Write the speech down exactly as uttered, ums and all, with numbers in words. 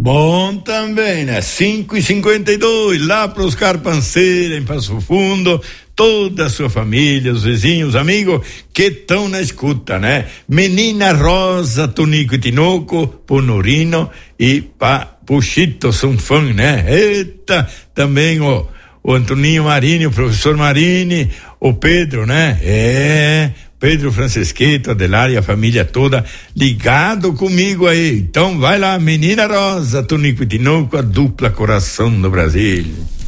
Bom também, né? cinco e cinquenta e dois, lá para os Carpanceira, em Passo Fundo, toda a sua família, os vizinhos, amigos que estão na escuta, né? Menina Rosa, Tonico e Tinoco, Ponorino e pa, Puxito são fã, né? Eita, também o, o Antoninho Marini, o professor Marini, o Pedro, né? É, Pedro Francesqueto, Adelária, a família toda ligado comigo aí. Então vai lá, Menina Rosa, Tonico e Tinoco, a dupla coração do Brasil.